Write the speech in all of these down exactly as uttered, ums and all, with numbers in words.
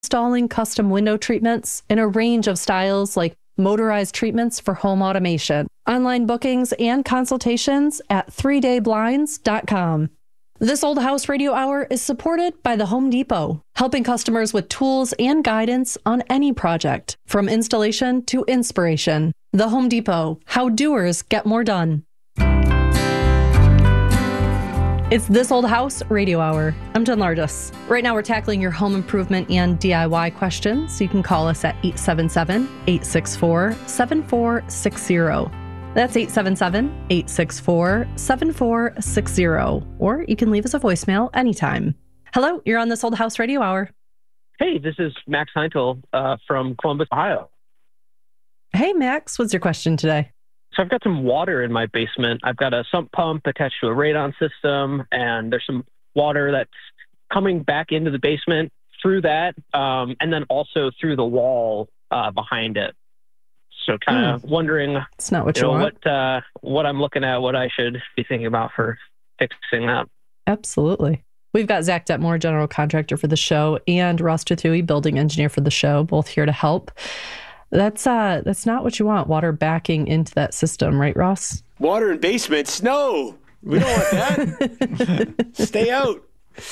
installing custom window treatments in a range of styles like motorized treatments for home automation. Online bookings and consultations at three day blinds dot com. This Old House Radio Hour is supported by the Home Depot, helping customers with tools and guidance on any project, from installation to inspiration. The Home Depot, how doers get more done. It's This Old House Radio Hour. I'm Jen Lardis. Right now we're tackling your home improvement and D I Y questions. You can call us at eight seven seven, eight six four, seven four six zero. That's eight seven seven, eight six four, seven four six zero. Or you can leave us a voicemail anytime. Hello, you're on This Old House Radio Hour. Hey, this is Max Heintel uh, from Columbus, Ohio. Hey, Max, what's your question today? So I've got some water in my basement. I've got a sump pump attached to a radon system, and there's some water that's coming back into the basement through that, um, and then also through the wall uh, behind it. So kind of mm. wondering, it's not what you, you know, want. what uh, what I'm looking at, what I should be thinking about for fixing that. Absolutely. We've got Zach Detmore, general contractor for the show, and Ross Tuthui, building engineer for the show, both here to help. That's uh, that's not what you want, water backing into that system, right, Ross? Water in basements? No, we don't want that. Stay out.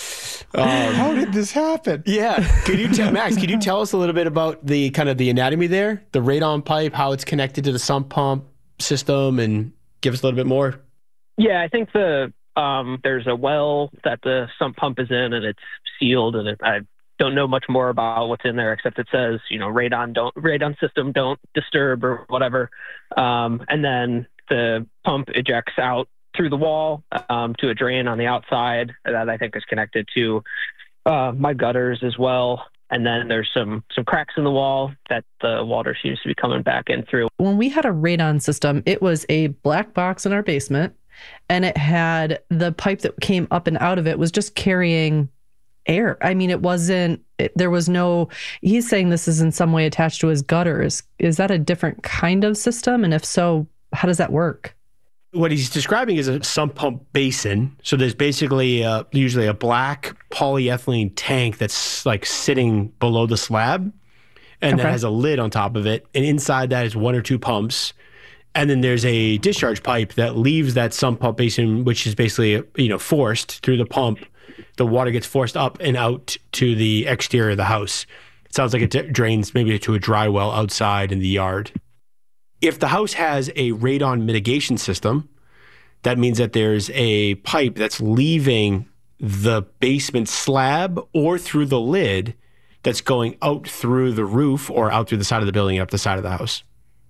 Um, How did this happen? Yeah. Could you tell, Max, could you tell us a little bit about the kind of the anatomy there, the radon pipe, how it's connected to the sump pump system, and give us a little bit more? Yeah, I think the um, there's a well that the sump pump is in, and it's sealed, and it, I don't know much more about what's in there, except it says, you know, radon don't radon system don't disturb or whatever. Um, and then the pump ejects out through the wall um, to a drain on the outside that I think is connected to uh, my gutters as well. And then there's some some cracks in the wall that the water seems to be coming back in through. When we had a radon system, it was a black box in our basement, and it had the pipe that came up and out of it was just carrying air. I mean, it wasn't, it, there was no, he's saying this is in some way attached to his gutters. Is that a different kind of system? And if so, how does that work? What he's describing is a sump pump basin. So there's basically uh, usually a black polyethylene tank that's like sitting below the slab, and okay. that has a lid on top of it. And inside that is one or two pumps. And then there's a discharge pipe that leaves that sump pump basin, which is basically, you know, forced through the pump. The water gets forced up and out to the exterior of the house. It sounds like it d- drains maybe to a dry well outside in the yard. If the house has a radon mitigation system, that means that there's a pipe that's leaving the basement slab or through the lid that's going out through the roof or out through the side of the building and up the side of the house.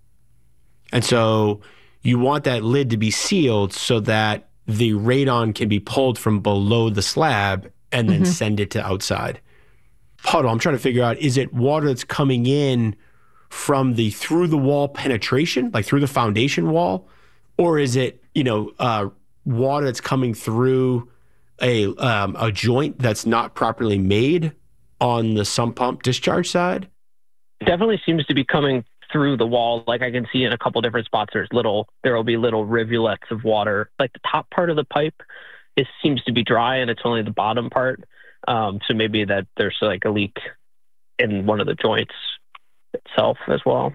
And so you want that lid to be sealed so that the radon can be pulled from below the slab and then mm-hmm. send it to outside. Puddle, I'm trying to figure out, is it water that's coming in from the through the wall penetration, like through the foundation wall? Or is it, you know, uh, water that's coming through a um, a joint that's not properly made on the sump pump discharge side? It definitely seems to be coming through the wall. Like I can see in a couple different spots, there's little, there will be little rivulets of water. Like the top part of the pipe is seems to be dry, and it's only the bottom part. Um, so maybe that there's like a leak in one of the joints itself as well.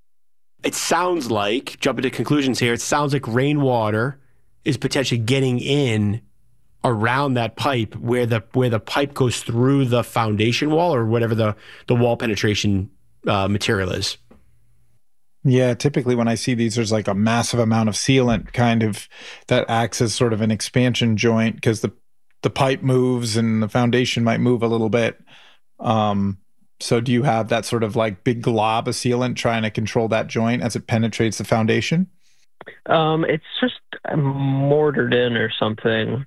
It sounds like, jumping to conclusions here, it sounds like rainwater is potentially getting in around that pipe where the where the pipe goes through the foundation wall or whatever the, the wall penetration uh, material is. Yeah, typically when I see these, there's like a massive amount of sealant kind of that acts as sort of an expansion joint because the, the pipe moves and the foundation might move a little bit. Um, so do you have that sort of like big glob of sealant trying to control that joint as it penetrates the foundation? Um, it's just mortared in or something.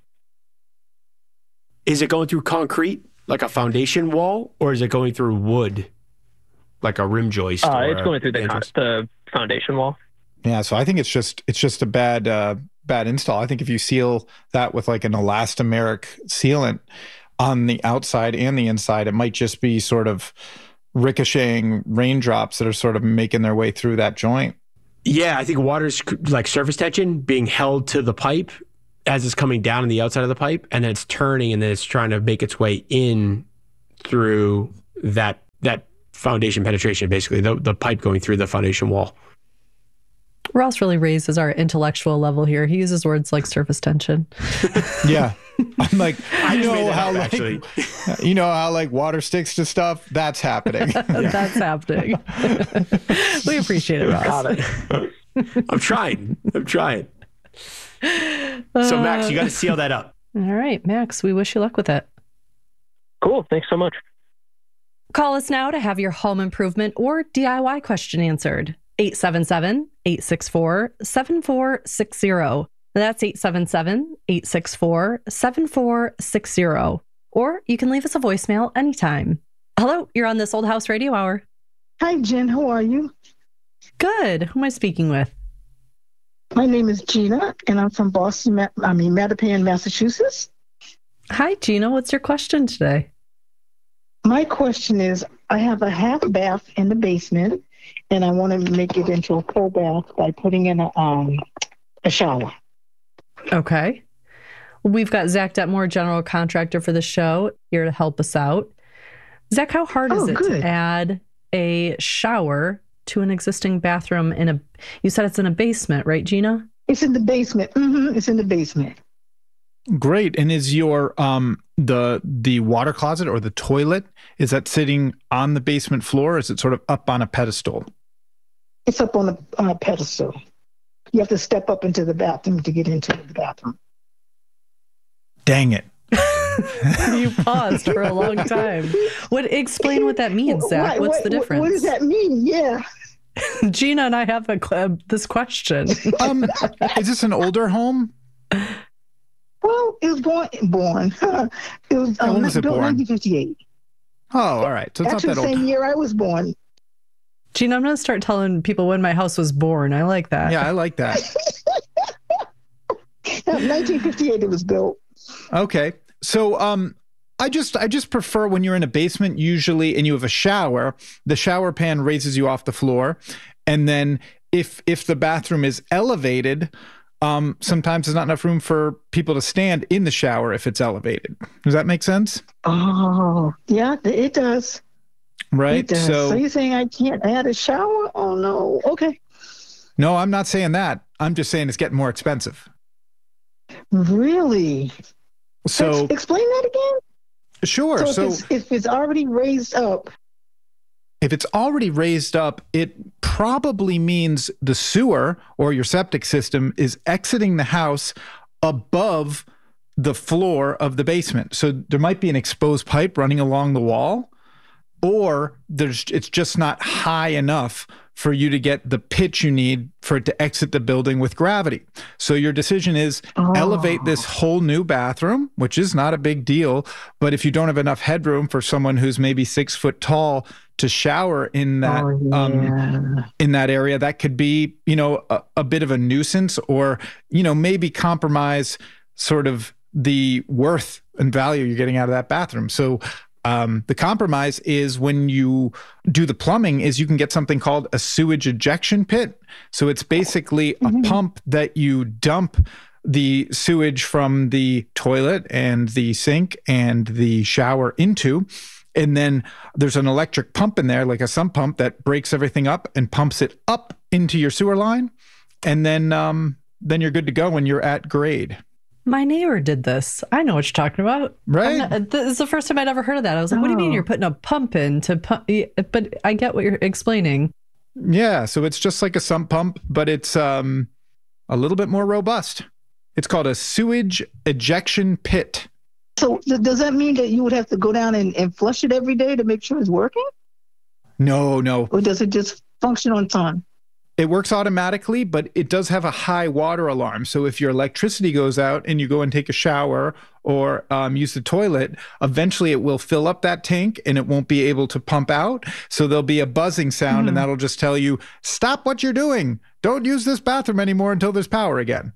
Is it going through concrete, like a foundation wall, or is it going through wood? Like a rim joist? Uh, or it's going through the, con- the foundation wall. Yeah, so I think it's just it's just a bad uh, bad install. I think if you seal that with like an elastomeric sealant on the outside and the inside, it might just be sort of ricocheting raindrops that are sort of making their way through that joint. Yeah, I think water's like surface tension being held to the pipe as it's coming down on the outside of the pipe, and then it's turning, and then it's trying to make its way in through that that foundation penetration, basically, the, the pipe going through the foundation wall. Ross really raises our intellectual level here. He uses words like surface tension. Yeah. I'm like, I you just made know that how up, like, actually. you know how like water sticks to stuff? That's happening. That's happening. We appreciate it, Ross. Got it. I'm trying. I'm trying. So, Max, you got to seal that up. All right, Max, we wish you luck with it. Cool. Thanks so much. Call us now to have your home improvement or D I Y question answered. eight seven seven, eight six four, seven four six zero. That's eight seven seven, eight six four, seven four six zero. Or you can leave us a voicemail anytime. Hello, you're on This Old House Radio Hour. Hi, Jen. How are you? Good. Who am I speaking with? My name is Gina, and I'm from Boston, Ma- I mean, Mattapan, Massachusetts. Hi, Gina. What's your question today? My question is, I have a half bath in the basement, and I want to make it into a full bath by putting in a um a shower. Okay. We've got Zach Detmore, general contractor for the show, here to help us out. Zach, how hard is Oh, it good. to add a shower to an existing bathroom in a, you said it's in a basement, right, Gina? It's in the basement. Mm-hmm. It's in the basement. Great. And is your um the the water closet or the toilet, is that sitting on the basement floor, or is it sort of up on a pedestal? It's up on a, on a pedestal. You have to step up into the bathroom to get into the bathroom. Dang it. You paused for a long time. What? Explain what that means, Zach. What- What's what- the difference? What does that mean? Yeah. Gina and I have a, uh, this question. Um, is this an older home? Well, it was born. Born. It was Yeah, um, when was it built in born? nineteen fifty-eight. Oh, all right. So it's Actually, not the that same old. year I was born. Gina, I'm going to start telling people when my house was born. I like that. Yeah, I like that. nineteen fifty-eight, it was built. Okay. So um I just I just prefer when you're in a basement usually and you have a shower, the shower pan raises you off the floor. And then if if the bathroom is elevated, um sometimes there's not enough room for people to stand in the shower if it's elevated. Does that make sense? Oh, yeah, it does. Right? It does. So, So you're saying I can't add a shower? Oh, no. Okay. no, I'm not saying that. I'm just saying it's getting more expensive. Really? So Ex- explain that again. sure. So, So if, it's, if it's already raised up, if it's already raised up, it probably means the sewer or your septic system is exiting the house above the floor of the basement. So there might be an exposed pipe running along the wall, or there's it's just not high enough for you to get the pitch you need for it to exit the building with gravity. So your decision is Oh. elevate this whole new bathroom, which is not a big deal. But if you don't have enough headroom for someone who's maybe six foot tall to shower in that oh, um, yeah. in that area, that could be, you know, a, a bit of a nuisance, or, you know, maybe compromise sort of the worth and value you're getting out of that bathroom. So um, the compromise is when you do the plumbing is you can get something called a sewage ejection pit. So it's basically Mhm. a pump that you dump the sewage from the toilet and the sink and the shower into. And then there's an electric pump in there, like a sump pump, that breaks everything up and pumps it up into your sewer line. And then um, then you're good to go when you're at grade. My neighbor did this. I know what you're talking about. Right. I'm not- this is the first time I'd ever heard of that. I was like, what do you mean Oh. you're putting a pump in to pump? Yeah, but I get what you're explaining. Yeah. So it's just like a sump pump, but it's um, a little bit more robust. It's called a sewage ejection pit. So th- does that mean that you would have to go down and, and flush it every day to make sure it's working? No, no. Or does it just function on time? It works automatically, but it does have a high water alarm. So if your electricity goes out and you go and take a shower or um, use the toilet, eventually it will fill up that tank and it won't be able to pump out. So there'll be a buzzing sound, Hmm. and that'll just tell you, stop what you're doing. Don't use this bathroom anymore until there's power again.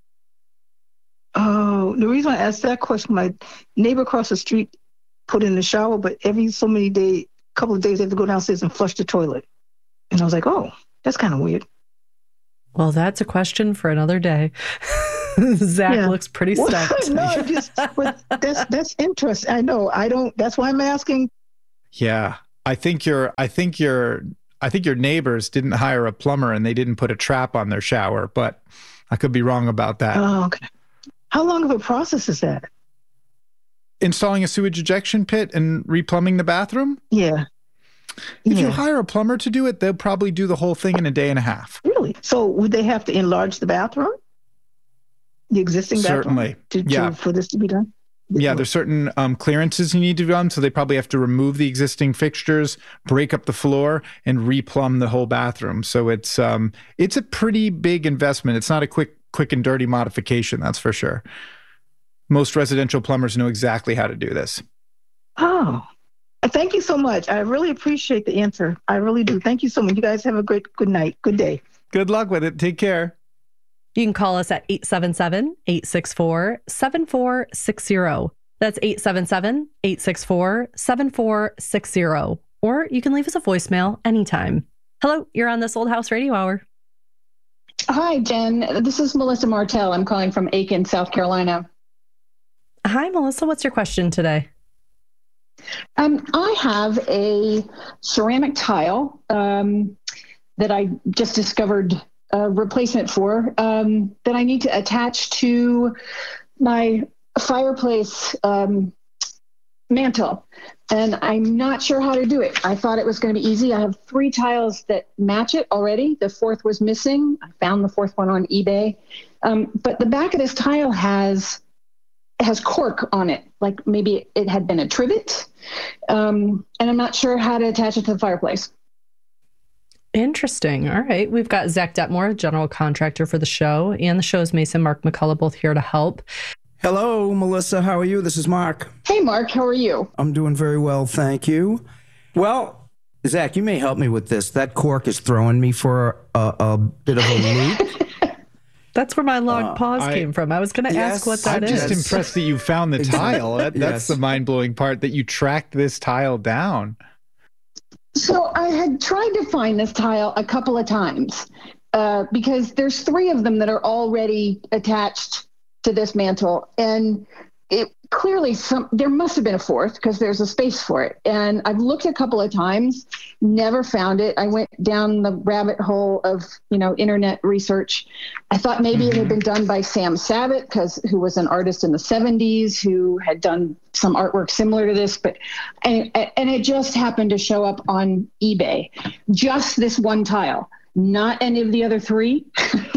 Oh, the reason I asked that question, my neighbor across the street put in the shower, but every so many days, couple of days, they have to go downstairs and flush the toilet. And I was like, oh, that's kind of weird. Well, that's a question for another day. Zach Yeah. looks pretty Well, stumped. no, just but that's that's interesting. I know. I don't. That's why I'm asking. Yeah. I think your I think your I think your neighbors didn't hire a plumber and they didn't put a trap on their shower, but I could be wrong about that. Oh, okay. How long of a process is that? Installing a sewage ejection pit and replumbing the bathroom? Yeah. If yeah. you hire a plumber to do it, they'll probably do the whole thing in a day and a half. Really? So would they have to enlarge the bathroom? The existing bathroom? Certainly. To, to, yeah. For this to be done? Yeah, there's certain um, clearances you need to run, so they probably have to remove the existing fixtures, break up the floor, and replumb the whole bathroom. So it's um, it's a pretty big investment. It's not a quick, quick and dirty modification, that's for sure. Most residential plumbers know exactly how to do this. Oh, thank you so much. I really appreciate the answer. I really do. Thank you so much. You guys have a great, good night. Good day. Good luck with it. Take care. You can call us at eight seven seven, eight six four, seven four six zero. That's eight seven seven, eight six four, seven four six zero. Or you can leave us a voicemail anytime. Hello, you're on This Old House Radio Hour. Hi, Jen. This is Melissa Martell. I'm calling from Aiken, South Carolina. Hi, Melissa. What's your question today? Um, I have a ceramic tile um, that I just discovered a replacement for um, that I need to attach to my fireplace um, mantle. And I'm not sure how to do it. I thought it was going to be easy. I have three tiles that match it already. The fourth was missing. I found the fourth one on eBay. Um, but the back of this tile has has cork on it, like maybe it had been a trivet. Um, and I'm not sure how to attach it to the fireplace. Interesting. All right. We've got Zach Detmore, general contractor for the show, and the show's Mason Mark McCullough, both here to help. Hello, Melissa. How are you? This is Mark. Hey, Mark. How are you? I'm doing very well, thank you. Well, Zach, you may help me with this. That cork is throwing me for a, a bit of a loop. That's where my long Uh, pause I- came from. I was going to Yes, ask what that I'm is. just impressed that you found the tile. That, that's Yes. the mind-blowing part, that you tracked this tile down. So I had tried to find this tile a couple of times uh, because there's three of them that are already attached to this mantle. And it clearly, some there must have been a fourth because there's a space for it. And I've looked a couple of times, never found it. I went down the rabbit hole of, you know, internet research. I thought maybe it had been done by Sam Savitt, because who was an artist in the seventies who had done some artwork similar to this, but and, and it just happened to show up on eBay. Just this one tile, not any of the other three.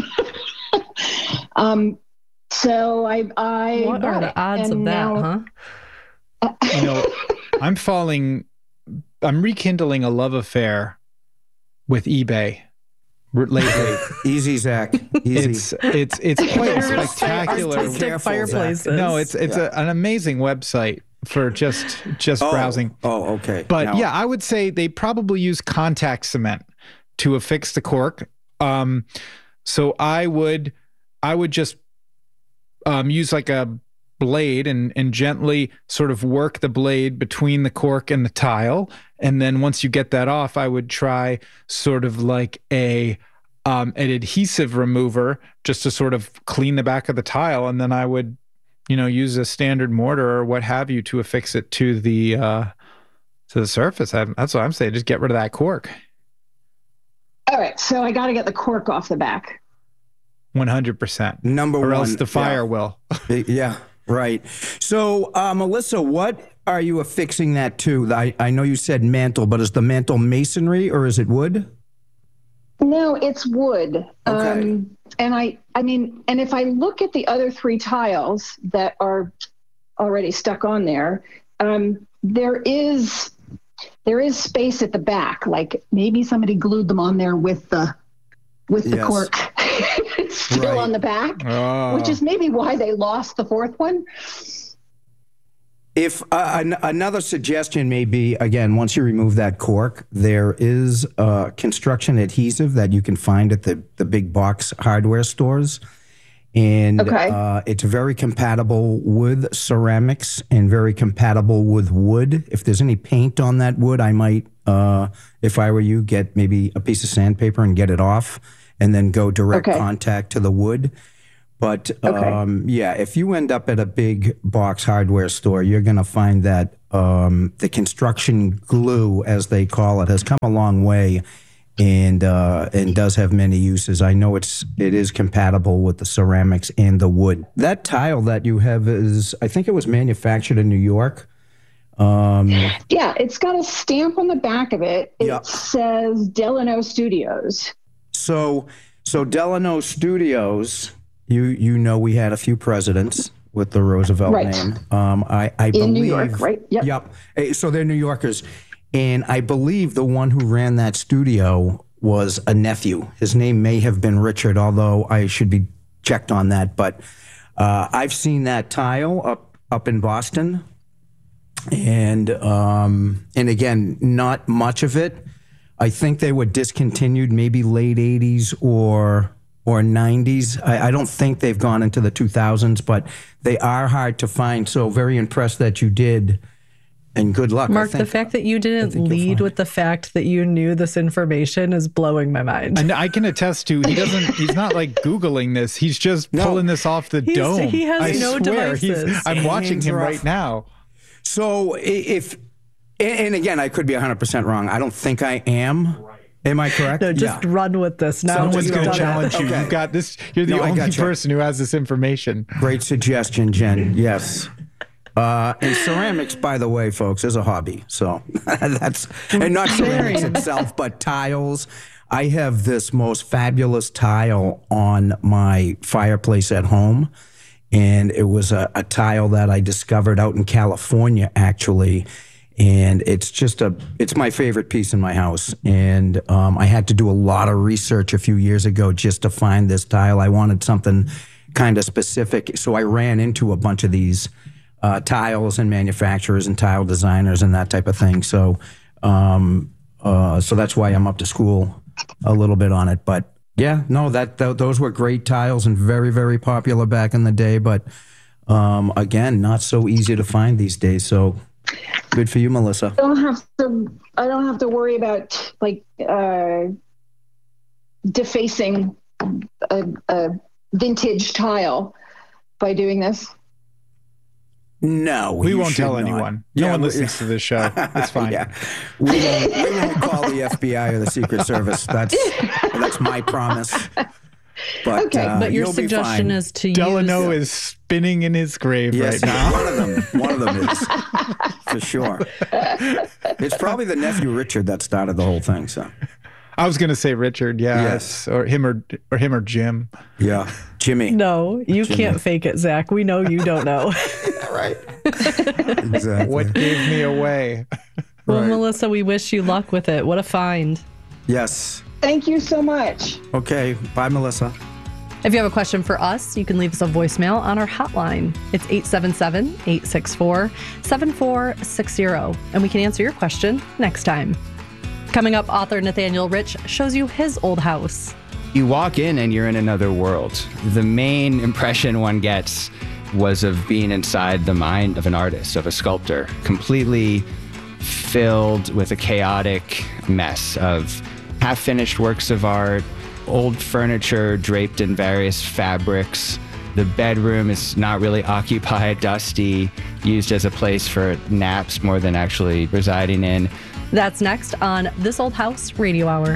um, so I, I What are bought the it, odds of and that, now- huh? You know, I'm falling, I'm rekindling a love affair with eBay r- lately. Easy, Zach. Easy. It's it's it's quite Artistic- spectacular. artistic Careful, fireplaces. No, it's it's Yeah. a, an amazing website for just just oh, browsing. Oh, okay. But Now- yeah, I would say they probably use contact cement to affix the cork. Um, so I would I would just um, use like a blade and and gently sort of work the blade between the cork and the tile. And then once you get that off, I would try sort of like a um, an adhesive remover just to sort of clean the back of the tile. And then I would, you know, use a standard mortar or what have you to affix it to the uh, to the surface. I, that's what I'm saying. Just get rid of that cork. All right, so I got to get the cork off the back. one hundred percent. Number Or one. else the fire will. Yeah, yeah, right. So, uh, Melissa, what are you affixing that to? I, I know you said mantle, but is the mantle masonry or is it wood? No, it's wood. Okay. Um, and I, I mean, and if I look at the other three tiles that are already stuck on there, um, there is there is space at the back. Like maybe somebody glued them on there with the with the Yes. cork still Right. on the back, Oh. which is maybe why they lost the fourth one. If uh, an, another suggestion may be, again, once you remove that cork, there is uh, construction adhesive that you can find at the, the big box hardware stores. And Okay. uh, it's very compatible with ceramics and very compatible with wood. If there's any paint on that wood, I might, uh, if I were you, get maybe a piece of sandpaper and get it off and then go direct Okay. contact to the wood. But Okay. um, yeah, if you end up at a big box hardware store, you're going to find that um, the construction glue, as they call it, has come a long way and uh, and does have many uses. I know it's it is compatible with the ceramics and the wood. That tile that you have is, I think it was manufactured in New York. Um, Yeah, it's got a stamp on the back of it. It Yeah. says Delano Studios. so so Delano Studios, you you know we had a few presidents with the Roosevelt Right. name. Um, I, I In believe New York, right? Yep. Yep. Eh, So they're New Yorkers. And I believe the one who ran that studio was a nephew. His name may have been Richard, although I should be checked on that. But uh, I've seen that tile up up in Boston. And um, and again, not much of it. I think they were discontinued maybe late eighties or or nineties. I, I don't think they've gone into the two thousands, but they are hard to find. So very impressed that you did. And good luck. I Mark, think- the fact that you didn't think you'll lead find with the fact that you knew this information is blowing my mind. And I can attest to he doesn't. He's not like Googling this. He's just No. pulling this off the He's- dome. he has I no swear, he's- devices. I'm watching Hands him are right off. now. So i- if, and and again, I could be one hundred percent wrong. I don't think I am. Am I correct? No, just Yeah. run with this. Now Someone's you've going to done it. challenge you. Okay. You've got this. You're the No, I only gotcha. person who has this information. Great suggestion, Jen. Yes. Uh, and ceramics, by the way, folks, is a hobby. So that's, and not ceramics itself, but tiles. I have this most fabulous tile on my fireplace at home. And it was a, a tile that I discovered out in California, actually. And it's just a, it's my favorite piece in my house. And um, I had to do a lot of research a few years ago just to find this tile. I wanted something kind of specific. So I ran into a bunch of these uh, tiles and manufacturers and tile designers and that type of thing. So, um, uh, so that's why I'm up to school a little bit on it. But yeah, no, that, th- those were great tiles and very, very popular back in the day. But um, again, not so easy to find these days. So good for you, Melissa. I don't have to. I don't have to worry about like uh, defacing a, a vintage tile by doing this. No, We you won't should tell not. anyone. No Yeah, one we- listens to this show. It's fine. Yeah, we won't, we won't call the F B I or the Secret Service. That's that's my promise. But, Okay, uh, But your you'll be suggestion fine. is to Delano use. is spinning in his grave Yes, right now. one of them. One of them is for sure. It's probably the nephew Richard that started the whole thing. So I was going to say Richard, yeah, Yes. or him or or him or Jim. yeah, Jimmy. No, you can't fake it, Zach. We know you don't know. Right. Exactly. What gave me away? Well, Right. Melissa, we wish you luck with it. What a find. Yes. Thank you so much. Okay. Bye, Melissa. If you have a question for us, you can leave us a voicemail on our hotline. It's eight seven seven, eight six four, seven four six zero, and we can answer your question next time. Coming up, author Nathaniel Rich shows you his old house. You walk in and you're in another world. The main impression one gets was of being inside the mind of an artist, of a sculptor, completely filled with a chaotic mess of half-finished works of art, old furniture draped in various fabrics. The bedroom is not really occupied, dusty, used as a place for naps more than actually residing in. That's next on This Old House Radio Hour.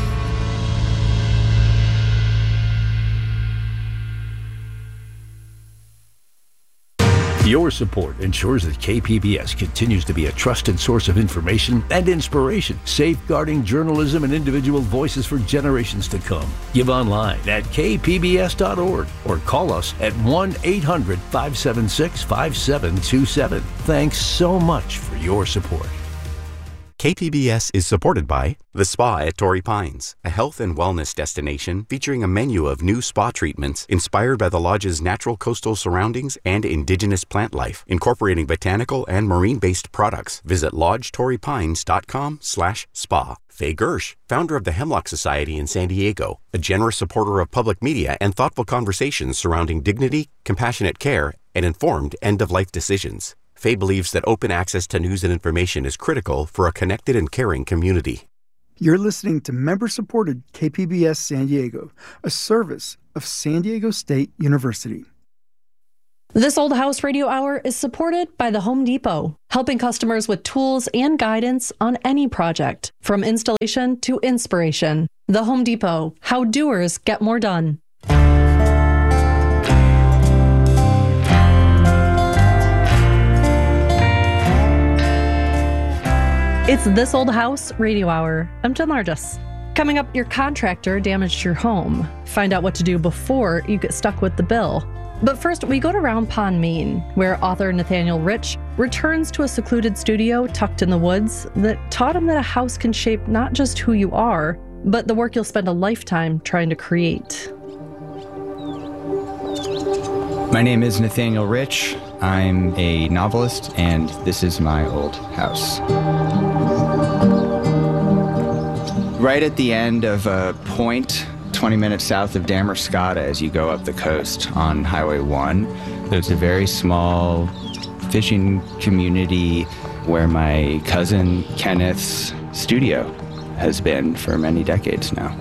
Your support ensures that K P B S continues to be a trusted source of information and inspiration, safeguarding journalism and individual voices for generations to come. Give online at k p b s dot org or call us at one eight hundred, five seven six, five seven two seven. Thanks so much for your support. K P B S is supported by The Spa at Torrey Pines, a health and wellness destination featuring a menu of new spa treatments inspired by the lodge's natural coastal surroundings and indigenous plant life, incorporating botanical and marine-based products. Visit lodge torrey pines dot com slash spa. Faye Gersh, founder of the Hemlock Society in San Diego, a generous supporter of public media and thoughtful conversations surrounding dignity, compassionate care, and informed end-of-life decisions. Faye believes that open access to news and information is critical for a connected and caring community. You're listening to member-supported K P B S San Diego, a service of San Diego State University. This Old House Radio Hour is supported by the Home Depot, helping customers with tools and guidance on any project, from installation to inspiration. The Home Depot, how doers get more done. It's This Old House Radio Hour. I'm Jen Largis. Coming up, your contractor damaged your home. Find out what to do before you get stuck with the bill. But first, we go to Round Pond, Maine, where author Nathaniel Rich returns to a secluded studio tucked in the woods that taught him that a house can shape not just who you are, but the work you'll spend a lifetime trying to create. My name is Nathaniel Rich. I'm a novelist, and this is my old house. Right at the end of a point, twenty minutes south of Damerscott, as you go up the coast on Highway one, there's a very small fishing community where my cousin Kenneth's studio has been for many decades now.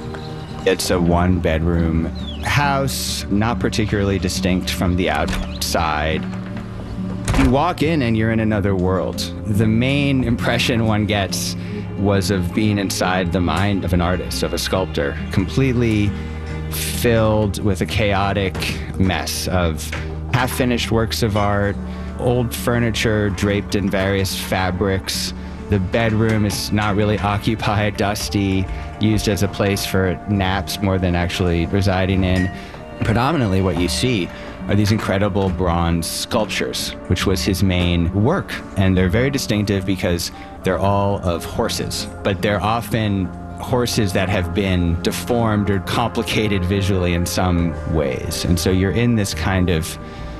It's a one-bedroom house, not particularly distinct from the outside. You walk in and you're in another world. The main impression one gets was of being inside the mind of an artist, of a sculptor, completely filled with a chaotic mess of half-finished works of art, old furniture draped in various fabrics. The bedroom is not really occupied, dusty, used as a place for naps more than actually residing in. Predominantly what you see are these incredible bronze sculptures, which was his main work. And they're very distinctive because they're all of horses, but they're often horses that have been deformed or complicated visually in some ways. And so you're in this kind of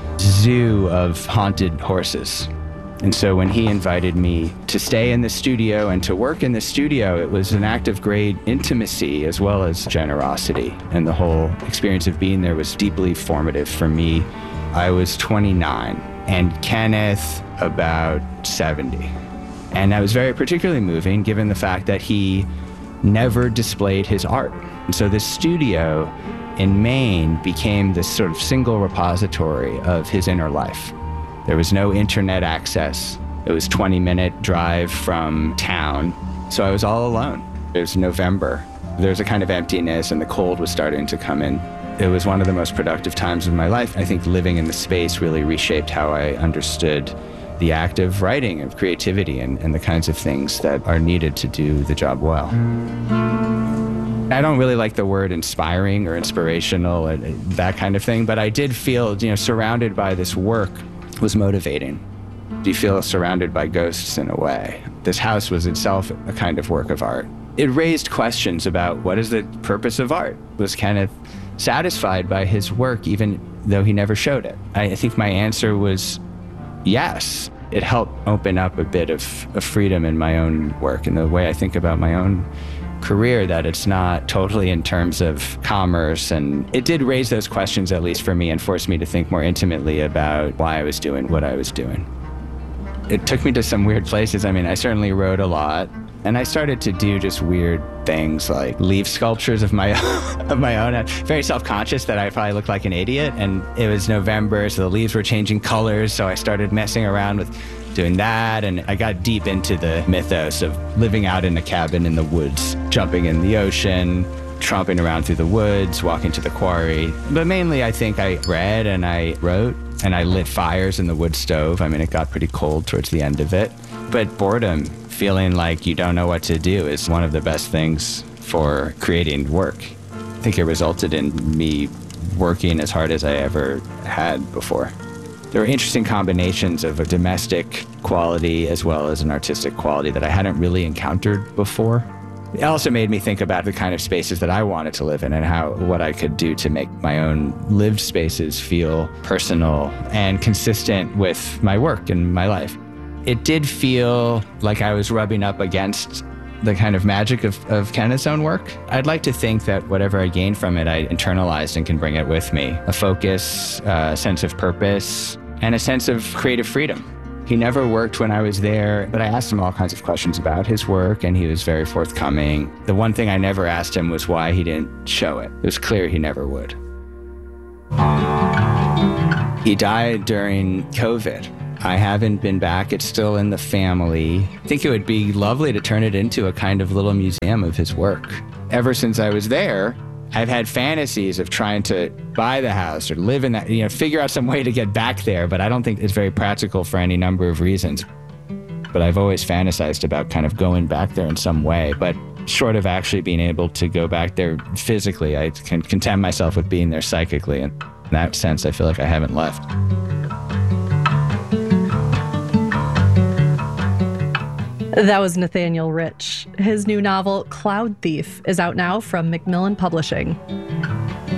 zoo of haunted horses. And so when he invited me to stay in the studio and to work in the studio, it was an act of great intimacy as well as generosity. And the whole experience of being there was deeply formative for me. I was twenty-nine and Kenneth about seventy. And that was very particularly moving given the fact that he never displayed his art. And so this studio in Maine became this sort of single repository of his inner life. There was no internet access. It was a twenty minute drive from town. So I was all alone. It was November. There was a kind of emptiness and the cold was starting to come in. It was one of the most productive times of my life. I think living in the space really reshaped how I understood the act of writing, of creativity, and, and the kinds of things that are needed to do the job well. I don't really like the word inspiring or inspirational and that kind of thing, but I did feel, you know, surrounded by this work was motivating. You feel surrounded by ghosts in a way. This house was itself a kind of work of art. It raised questions about what is the purpose of art? Was Kenneth satisfied by his work even though he never showed it? I think my answer was yes. It helped open up a bit of, of freedom in my own work and the way I think about my own career, that it's not totally in terms of commerce. And it did raise those questions, at least for me, and forced me to think more intimately about why I was doing what I was doing. It took me to some weird places. I mean, I certainly wrote a lot, and I started to do just weird things like leaf sculptures of my own, of my own. I'm very self-conscious that I probably looked like an idiot, and it was November, so the leaves were changing colors, so I started messing around with doing that, and I got deep into the mythos of living out in a cabin in the woods, jumping in the ocean, tromping around through the woods, walking to the quarry. But mainly I think I read and I wrote and I lit fires in the wood stove. I mean, it got pretty cold towards the end of it. But boredom, feeling like you don't know what to do, is one of the best things for creating work. I think it resulted in me working as hard as I ever had before. There were interesting combinations of a domestic quality as well as an artistic quality that I hadn't really encountered before. It also made me think about the kind of spaces that I wanted to live in and how what I could do to make my own lived spaces feel personal and consistent with my work and my life. It did feel like I was rubbing up against the kind of magic of, of Kenneth's own work. I'd like to think that whatever I gained from it, I internalized and can bring it with me. A focus, a sense of purpose, and a sense of creative freedom. He never worked when I was there, but I asked him all kinds of questions about his work, and he was very forthcoming. The one thing I never asked him was why he didn't show it. It was clear he never would. He died during COVID. I haven't been back. It's still in the family. I think it would be lovely to turn it into a kind of little museum of his work. Ever since I was there, I've had fantasies of trying to buy the house or live in that, you know, figure out some way to get back there, but I don't think it's very practical for any number of reasons. But I've always fantasized about kind of going back there in some way, but short of actually being able to go back there physically, I can content myself with being there psychically. And in that sense, I feel like I haven't left. That was Nathaniel Rich. His new novel, Cloud Thief, is out now from Macmillan Publishing.